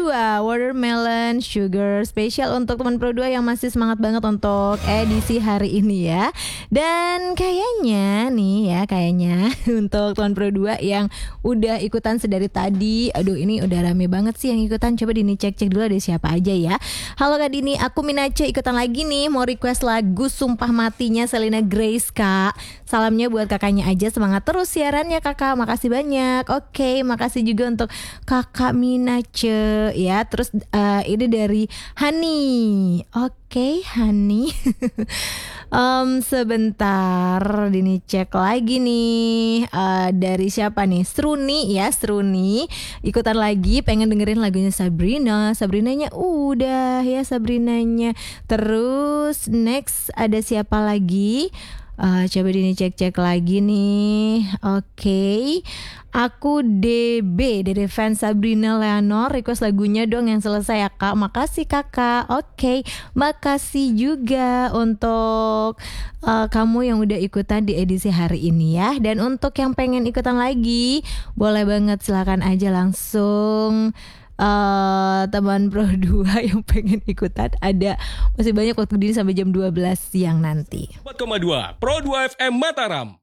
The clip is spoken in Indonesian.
2 Watermelon Sugar spesial untuk teman Pro 2 yang masih semangat banget untuk edisi hari ini ya. Dan kayaknya nih ya, untuk teman Pro 2 yang udah ikutan sedari tadi, aduh ini udah rame banget sih yang ikutan. Coba Dini cek dulu ada siapa aja ya. Halo Kak Dini, aku Minace ikutan lagi nih, mau request lagu Sumpah Matinya Selena Grace Kak. Salamnya buat kakaknya aja, semangat terus siarannya kakak, makasih banyak. Oke, makasih juga untuk kakak Minace ya. Terus ini dari Hani. Oke, Hani. Sebentar Dini cek lagi nih. Dari siapa nih? Sruni ya, Sruni ikutan lagi pengen dengerin lagunya Sabrina. Sabrinanya udah ya, Sabrinanya. Terus next ada siapa lagi? Coba Dini cek lagi nih. Oke. Aku DB dari fans Sabrina Leonor, request lagunya dong yang selesai ya Kak. Makasih kakak. Oke, makasih juga untuk kamu yang udah ikutan di edisi hari ini ya. Dan untuk yang pengen ikutan lagi, boleh banget, silakan aja langsung teman Pro 2 yang pengen ikutan. Ada masih banyak waktu Dini sampai jam 12 siang nanti. 4,2 Pro 2 FM Mataram.